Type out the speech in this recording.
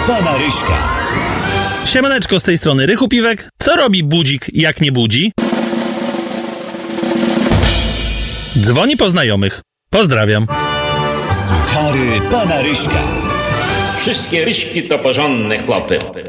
pana Ryśka. Siemaneczko, z tej strony Rychu Piwek. Co robi budzik, jak nie budzi? Dzwoni po znajomych. Pozdrawiam. Suchary pana Ryśka. Wszystkie Ryśki to porządne chłopy.